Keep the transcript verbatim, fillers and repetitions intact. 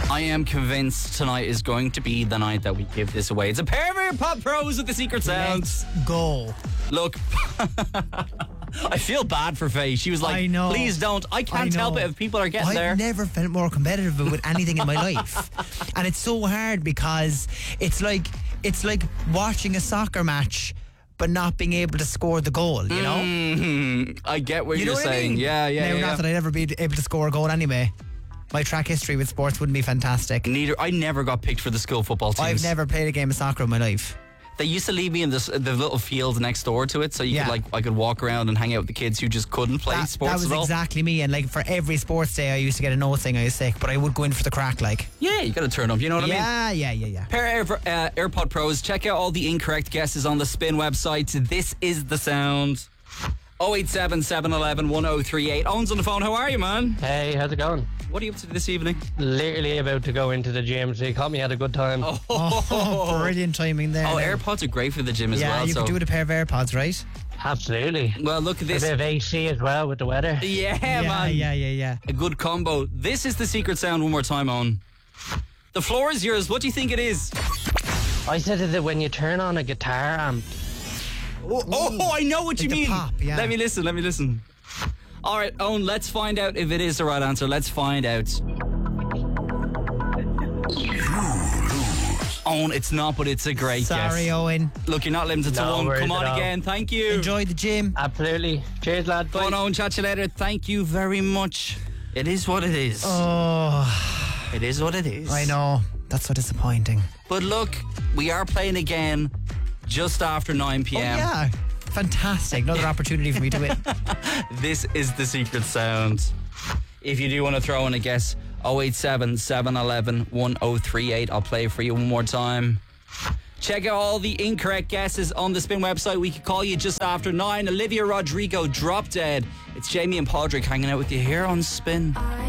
I am convinced tonight is going to be the night that we give this away. It's a pair of AirPod Pros with the secret sound. Let's go. Look, I feel bad for Faye. She was like, I know. please don't. I can't I help know. it if people are getting I've there. never felt more competitive with anything in my life. And it's so hard because it's like it's like watching a soccer match but not being able to score the goal, you know? Mm-hmm. I get what You you're know what I saying. mean? Yeah, yeah, Now, yeah. not that I'd ever be able to score a goal anyway. My track history with sports wouldn't be fantastic. Neither. I never got picked for the school football teams. I've never played a game of soccer in my life. They used to leave me in this, the little field next door to it, so you Yeah. could like I could walk around and hang out with the kids who just couldn't play That, sports that was at all. exactly me. And like for every sports day, I used to get a note saying I was sick, but I would go in for the crack. Like, Yeah, you got to turn up. You know what I mean? yeah, yeah, yeah, yeah. Pair of Air, uh, AirPod Pros. Check out all the incorrect guesses on the Spin website. This is the sound. oh eight seven, seven one one, one oh three eight. Owen's on the phone. How are you, man? Hey, how's it going? What are you up to this evening? Literally about to go into the gym, so you caught me at a good time. Oh, Oh, brilliant timing there. Oh, now. AirPods are great for the gym as Yeah, well. you so. could do with a pair of AirPods, right? Absolutely. Well, look at A this. bit of A C as well with the weather. Yeah, yeah, man. yeah, yeah, yeah. A good combo. This is the secret sound one more time, Owen. The floor is yours. What do you think it is? I said that when you turn on a guitar amp, Oh, oh, I know what Like you the mean. pop, yeah. Let me listen, let me listen. All right, Owen, let's find out if it is the right answer. Let's find out. Owen, it's not, but it's a great Sorry, guess. Owen. Look, you're not limited to No one. worries Come on at all. again. Thank you. Enjoy the gym. absolutely. Cheers, lad. Go on, Bye. Owen. Chat to you later. Thank you very much. It is what it is. Oh, It is what it is. I know. That's so disappointing. But look, we are playing again just after nine p.m. Oh, yeah. Fantastic. Another opportunity for me to win. This is the secret sound. If you do want to throw in a guess, oh eight seven, seven one one, one oh three eight. I'll play it for you one more time. Check out all the incorrect guesses on the Spin website. We could call you just after nine. Olivia Rodrigo, Drop Dead. It's Jamie and Padraig hanging out with you here on Spin.